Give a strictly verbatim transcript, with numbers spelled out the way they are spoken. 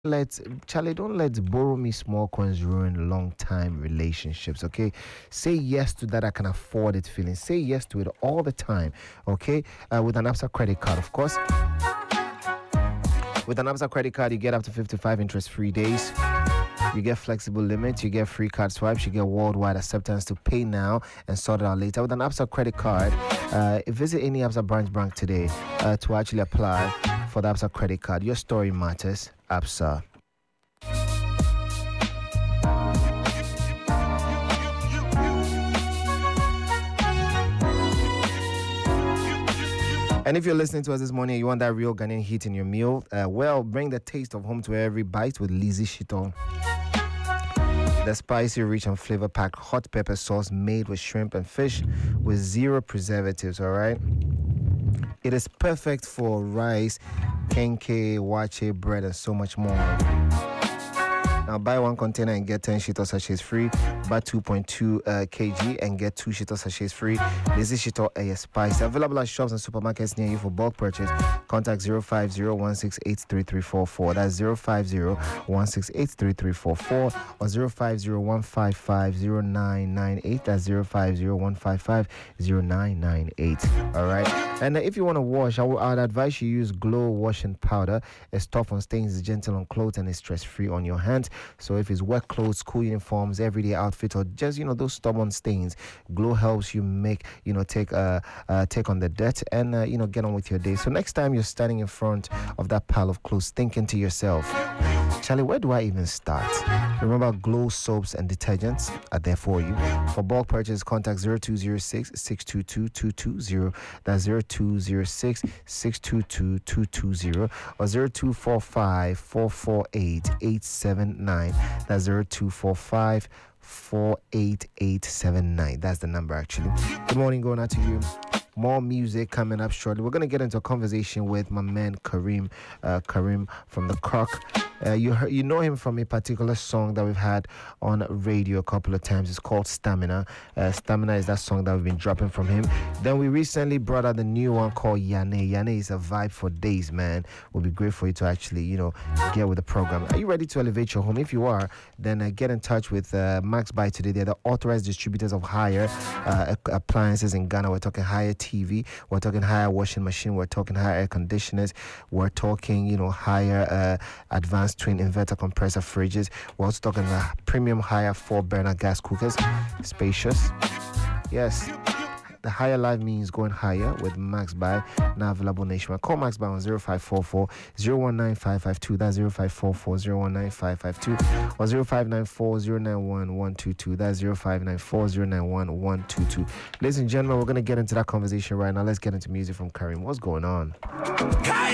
let Charlie, don't let borrow me small coins ruin long time relationships. Okay, say yes to that. I can afford it feeling. Say yes to it all the time. Okay, uh, with an Absa credit card, of course. With an Absa credit card, you get up to fifty-five interest-free days. You get flexible limits, you get free card swipes, you get worldwide acceptance to pay now and sort it out later. With an Absa credit card, uh, visit any Absa branch bank today uh, to actually apply for the Absa credit card. Your story matters. Absa. And if you're listening to us this morning and you want that real Ghanaian heat in your meal, uh, well, bring the taste of home to every bite with Lizzie Shiton. The spicy, rich, and flavor-packed hot pepper sauce made with shrimp and fish with zero preservatives, all right? It is perfect for rice, kenke, wache, bread, and so much more. Now, buy one container and get ten Shito sachets free. Buy two point two uh, kilograms and get two Shito sachets free. This is Shito A Spice. Available at shops and supermarkets near you for bulk purchase. Contact zero five zero one six eight three three four four. That's zero five zero one six eight three three four four or zero five zero one five five zero nine nine eight. That's zero five zero one five five zero nine nine eight. All right. And uh, if you want to wash, I would I'd advise you use Glow washing powder. It's tough on stains, it's gentle on clothes, and it's stress-free on your hands. So if it's wet clothes, school uniforms, everyday outfit, or just, you know, those stubborn stains, Glow helps you make, you know, take uh, uh take on the dirt and, uh, you know, get on with your day. So next time you're standing in front of that pile of clothes, thinking to yourself, Charlie, where do I even start? Remember, Glow soaps and detergents are there for you. For bulk purchase, contact zero two zero six six two two two two zero. That's zero two zero six six two two two two zero or zero two four five four four eight eight seven nine. That's zero two four five four eight eight seven nine. That's the number, actually. Good morning, going out to you. More music coming up shortly. We're going to get into a conversation with my man Kareem, uh, Kareem from the Croc. Uh, you heard, you know him from a particular song that we've had on radio a couple of times. It's called Stamina. Uh, Stamina is that song that we've been dropping from him. Then we recently brought out the new one called Yane. Yane is a vibe for days, man. Will be great for you to actually, you know, get with the program. Are you ready to elevate your home? If you are, then uh, get in touch with uh, Max Buy today. They're the authorized distributors of Hire uh, appliances in Ghana. We're talking Hire T V. We're talking Hire washing machine. We're talking Hire air conditioners. We're talking, you know, Hire uh, advanced twin inverter compressor fridges. We're also talking the premium Hire four burner gas cookers. Spacious. Yes. The higher life means going higher with Max Buy, now available nationwide. Call Max Buy on zero five four four zero one nine five five two. That's zero five four four zero one nine five five two or zero five nine four zero nine one one two two. That's zero five nine four zero nine one one two two. Ladies and gentlemen, we're going to get into that conversation right now. Let's get into music from Kareem. What's going on?